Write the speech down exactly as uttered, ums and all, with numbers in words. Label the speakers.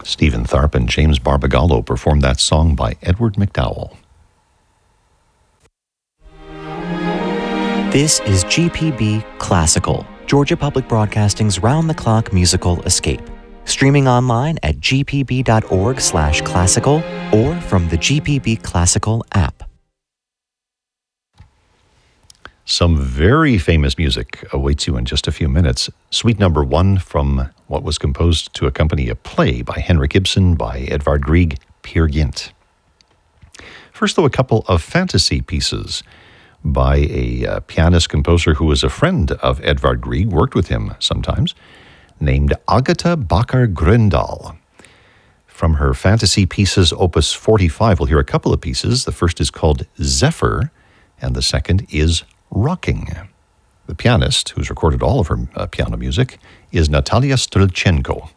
Speaker 1: Stephen Tharp and James Barbagallo performed that song by Edward McDowell.
Speaker 2: This is G P B Classical, Georgia Public Broadcasting's round-the-clock musical escape. Streaming online at g p b dot org slash classical or from the G P B Classical app.
Speaker 1: Some very famous music awaits you in just a few minutes. Suite number one from what was composed to accompany a play by Henrik Ibsen by Edvard Grieg, Peer Gynt. First, though, a couple of fantasy pieces by a uh, pianist-composer who was a friend of Edvard Grieg, worked with him sometimes, named Agatha Bakker Grøndahl. From her fantasy pieces, Opus forty-five, we'll hear a couple of pieces. The first is called Zephyr, and the second is Rocking. The pianist, who's recorded all of her uh, piano music, is Natalia Strelchenko.